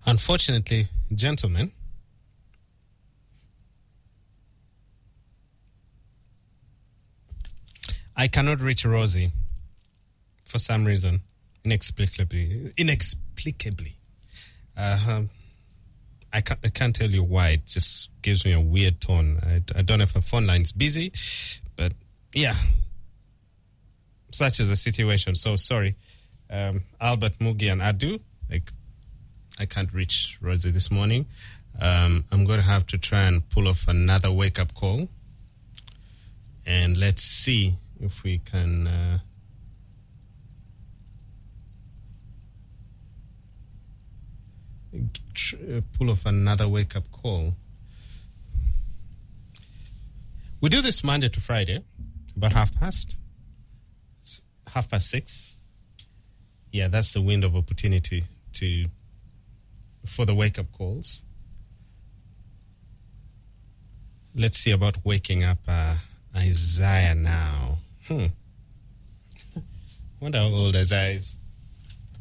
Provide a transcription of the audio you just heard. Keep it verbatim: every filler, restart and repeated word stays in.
Unfortunately, gentlemen, I cannot reach Rosie for some reason, inexplicably. Inexplicably. Uh, I can't, I can't tell you why. It just gives me a weird tone. I, I don't know if the phone line's busy, but yeah, such is the situation. So sorry, um, Albert, Mugi, and Adu. Like, I can't reach Rosie this morning. Um, I'm going to have to try and pull off another wake-up call, and let's see if we can. Uh, pull off another wake-up call. We do this Monday to Friday, about half past, half past six. Yeah, that's the window of opportunity to for the wake-up calls. Let's see about waking up uh, Isaiah now. Hmm. Wonder how old Isaiah is.